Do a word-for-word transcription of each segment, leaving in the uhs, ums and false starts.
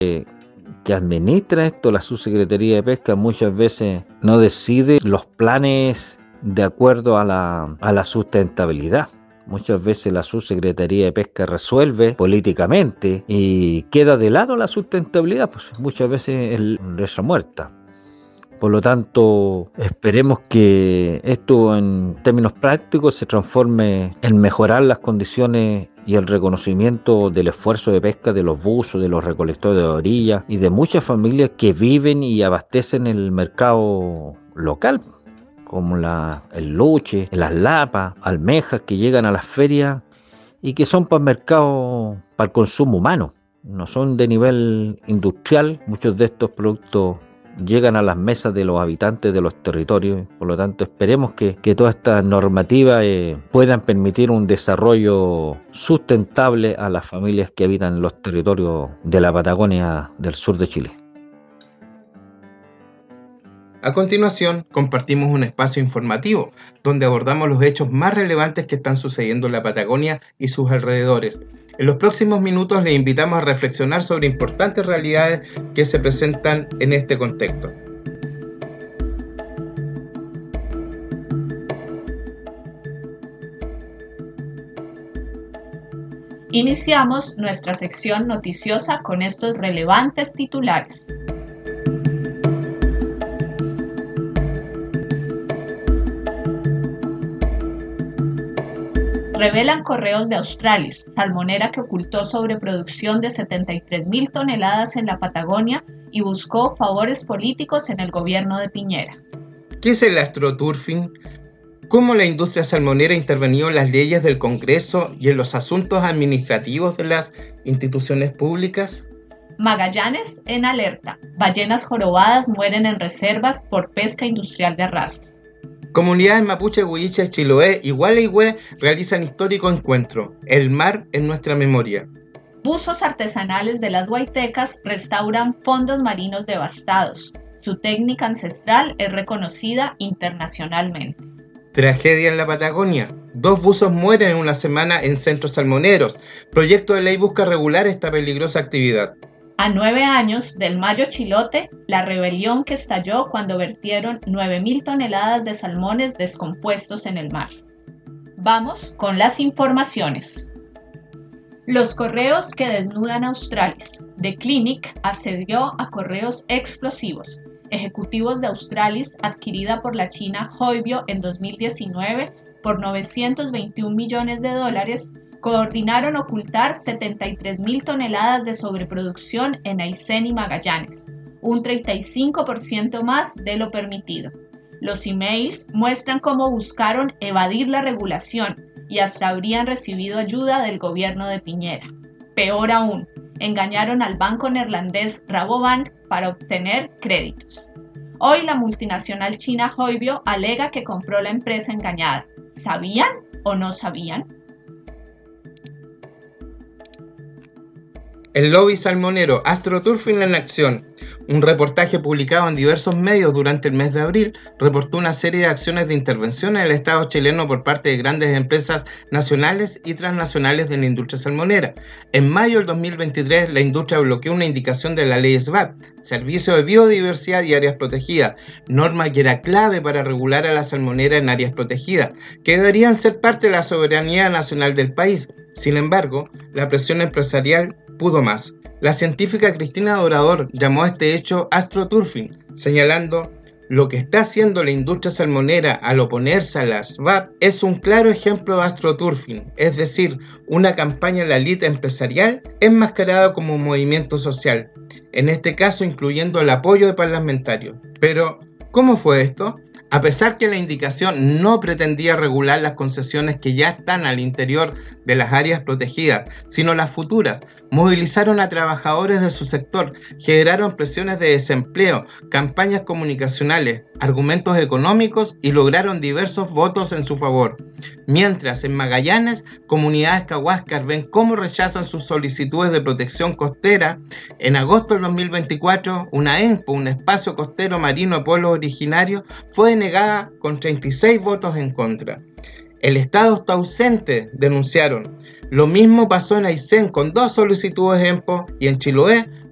que administra esto, la Subsecretaría de Pesca, muchas veces no decide los planes de acuerdo a la, a la sustentabilidad. Muchas veces la Subsecretaría de Pesca resuelve políticamente y queda de lado la sustentabilidad, pues muchas veces es letra muerta. Por lo tanto, esperemos que esto en términos prácticos se transforme en mejorar las condiciones y el reconocimiento del esfuerzo de pesca de los buzos, de los recolectores de orilla y de muchas familias que viven y abastecen el mercado local, como la, el luche, las lapas, almejas que llegan a las ferias y que son para el mercado, para el consumo humano, no son de nivel industrial. Muchos de estos productos llegan a las mesas de los habitantes de los territorios. Por lo tanto, esperemos que, que todas estas normativas eh, puedan permitir un desarrollo sustentable a las familias que habitan en los territorios de la Patagonia del sur de Chile. A continuación, compartimos un espacio informativo donde abordamos los hechos más relevantes que están sucediendo en la Patagonia y sus alrededores. En los próximos minutos les invitamos a reflexionar sobre importantes realidades que se presentan en este contexto. Iniciamos nuestra sección noticiosa con estos relevantes titulares. Revelan correos de Australis, salmonera que ocultó sobreproducción de setenta y tres mil toneladas en la Patagonia y buscó favores políticos en el gobierno de Piñera. ¿Qué es el astroturfing? ¿Cómo la industria salmonera intervenió en las leyes del Congreso y en los asuntos administrativos de las instituciones públicas? Magallanes en alerta. Ballenas jorobadas mueren en reservas por pesca industrial de arrastre. Comunidades mapuche, huilliche, chiloé y gualeguay realizan histórico encuentro. El mar en nuestra memoria. Buzos artesanales de las huaytecas restauran fondos marinos devastados. Su técnica ancestral es reconocida internacionalmente. Tragedia en la Patagonia. Dos buzos mueren en una semana en centros salmoneros. Proyecto de ley busca regular esta peligrosa actividad. A nueve años del Mayo Chilote, la rebelión que estalló cuando vertieron nueve mil toneladas de salmones descompuestos en el mar. Vamos con las informaciones. Los correos que desnudan a Australis. The Clinic accedió a correos explosivos. Ejecutivos de Australis, adquirida por la China Hoibio en dos mil diecinueve por novecientos veintiún millones de dólares, coordinaron ocultar setenta y tres mil toneladas de sobreproducción en Aysén y Magallanes, un treinta y cinco por ciento más de lo permitido. Los emails muestran cómo buscaron evadir la regulación y hasta habrían recibido ayuda del gobierno de Piñera. Peor aún, engañaron al banco neerlandés Rabobank para obtener créditos. Hoy la multinacional china Hoibio alega que compró la empresa engañada. ¿Sabían o no sabían? El lobby salmonero, astroturfing en acción. Un reportaje publicado en diversos medios durante el mes de abril reportó una serie de acciones de intervención en el Estado chileno por parte de grandes empresas nacionales y transnacionales de la industria salmonera. En mayo del dos mil veintitrés, la industria bloqueó una indicación de la ley S B A P, Servicio de Biodiversidad y Áreas Protegidas, norma que era clave para regular a la salmonera en áreas protegidas, que deberían ser parte de la soberanía nacional del país. Sin embargo, la presión empresarial pudo más. La científica Cristina Dorador llamó a este hecho astroturfing, señalando: lo que está haciendo la industria salmonera al oponerse a la S B A P es un claro ejemplo de astroturfing, es decir, una campaña de la élite empresarial enmascarada como un movimiento social, en este caso incluyendo el apoyo de parlamentarios. Pero, ¿cómo fue esto? A pesar que la indicación no pretendía regular las concesiones que ya están al interior de las áreas protegidas, sino las futuras, movilizaron a trabajadores de su sector, generaron presiones de desempleo, campañas comunicacionales, argumentos económicos y lograron diversos votos en su favor. Mientras en Magallanes, comunidades cahuascas ven cómo rechazan sus solicitudes de protección costera. En agosto del dos mil veinticuatro, una ENPO, un espacio costero marino de pueblos originarios, fue denegada con treinta y seis votos en contra. El Estado está ausente, denunciaron. Lo mismo pasó en Aysén con dos solicitudes ENPO y en Chiloé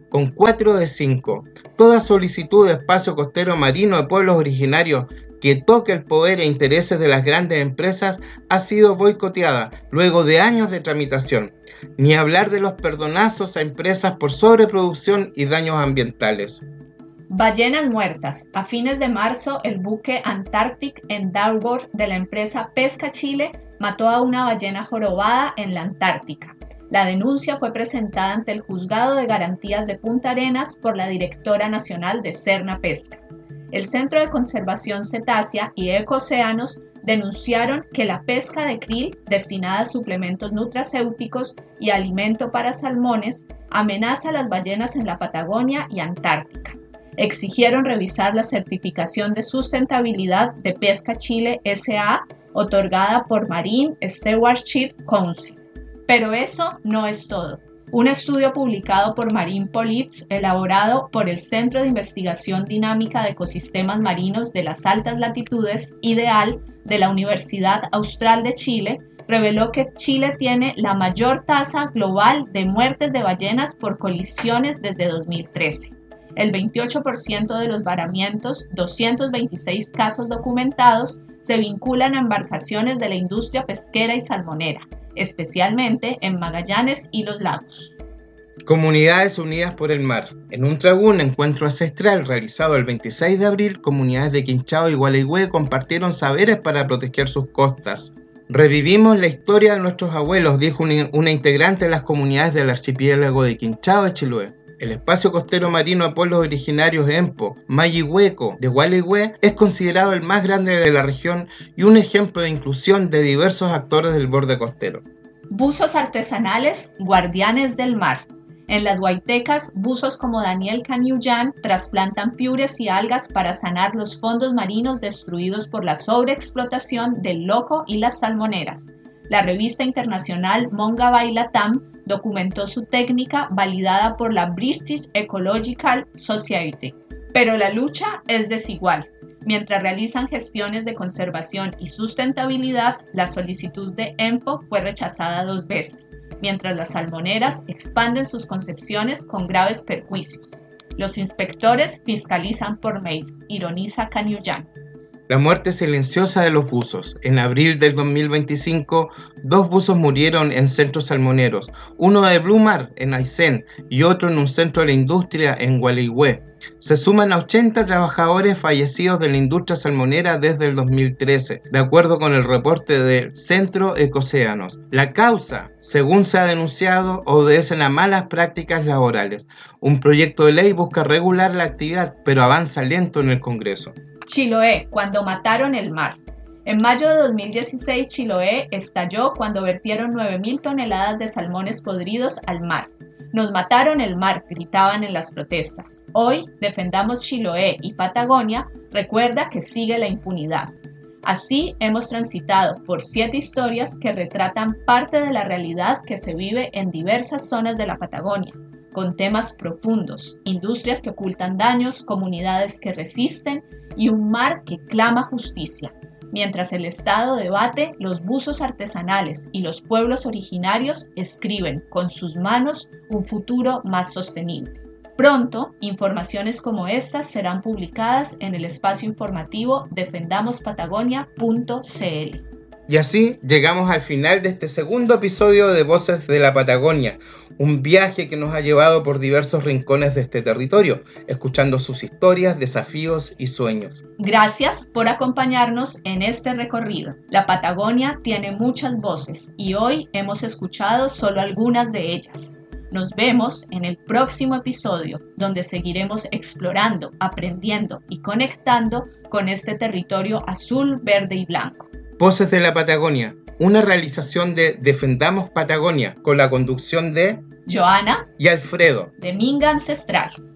con cuatro de cinco. Toda solicitud de espacio costero marino de pueblos originarios que toque el poder e intereses de las grandes empresas ha sido boicoteada luego de años de tramitación. Ni hablar de los perdonazos a empresas por sobreproducción y daños ambientales. Ballenas muertas. A fines de marzo, el buque Antarctic Endeavour de la empresa Pesca Chile mató a una ballena jorobada en la Antártica. La denuncia fue presentada ante el Juzgado de Garantías de Punta Arenas por la directora nacional de Serna Pesca. El Centro de Conservación Cetácea y Ecocéanos denunciaron que la pesca de krill, destinada a suplementos nutracéuticos y alimento para salmones, amenaza a las ballenas en la Patagonia y Antártica. Exigieron revisar la certificación de sustentabilidad de Pesca Chile S A otorgada por Marine Stewardship Council. Pero eso no es todo. Un estudio publicado por Marine Police, elaborado por el Centro de Investigación Dinámica de Ecosistemas Marinos de las Altas Latitudes, IDEAL, de la Universidad Austral de Chile, reveló que Chile tiene la mayor tasa global de muertes de ballenas por colisiones desde dos mil trece. El veintiocho por ciento de los varamientos, doscientos veintiséis casos documentados, se vinculan a embarcaciones de la industria pesquera y salmonera, especialmente en Magallanes y los lagos. Comunidades Unidas por el Mar. En un tragún encuentro ancestral realizado el veintiséis de abril, comunidades de Quinchao y Gualeguay compartieron saberes para proteger sus costas. Revivimos la historia de nuestros abuelos, dijo una, una integrante de las comunidades del archipiélago de Quinchao y Chiloé. El espacio costero marino de pueblos originarios Empo, Mayihueco, de Gualeguay, es considerado el más grande de la región y un ejemplo de inclusión de diversos actores del borde costero. Buzos artesanales, guardianes del mar. En las Guaytecas, buzos como Daniel Canyullán trasplantan piures y algas para sanar los fondos marinos destruidos por la sobreexplotación del loco y las salmoneras. La revista internacional Mongabay Latam documentó su técnica validada por la British Ecological Society. Pero la lucha es desigual. Mientras realizan gestiones de conservación y sustentabilidad, la solicitud de EMPO fue rechazada dos veces, mientras las salmoneras expanden sus concepciones con graves perjuicios. Los inspectores fiscalizan por mail, ironiza Canyullán. La muerte silenciosa de los buzos. En abril del dos mil veinticinco, dos buzos murieron en centros salmoneros, uno de Blue Mar en Aysén y otro en un centro de la industria en Gualeguay. Se suman a ochenta trabajadores fallecidos de la industria salmonera desde el dos mil trece, de acuerdo con el reporte del Centro Ecocéanos. La causa, según se ha denunciado, obedecen a malas prácticas laborales. Un proyecto de ley busca regular la actividad, pero avanza lento en el Congreso. Chiloé, cuando mataron el mar. En mayo de dos mil dieciséis, Chiloé estalló cuando vertieron nueve mil toneladas de salmones podridos al mar. Nos mataron el mar, gritaban en las protestas. Hoy, Defendamos Chiloé y Patagonia recuerda que sigue la impunidad. Así hemos transitado por siete historias que retratan parte de la realidad que se vive en diversas zonas de la Patagonia, con temas profundos, industrias que ocultan daños, comunidades que resisten y un mar que clama justicia. Mientras el Estado debate, los buzos artesanales y los pueblos originarios escriben con sus manos un futuro más sostenible. Pronto, informaciones como estas serán publicadas en el espacio informativo defendamos patagonia punto c l. Y así llegamos al final de este segundo episodio de Voces de la Patagonia, un viaje que nos ha llevado por diversos rincones de este territorio, escuchando sus historias, desafíos y sueños. Gracias por acompañarnos en este recorrido. La Patagonia tiene muchas voces y hoy hemos escuchado solo algunas de ellas. Nos vemos en el próximo episodio, donde seguiremos explorando, aprendiendo y conectando con este territorio azul, verde y blanco. Voces de la Patagonia, una realización de Defendamos Patagonia, con la conducción de Joana y Alfredo de Minga Ancestral.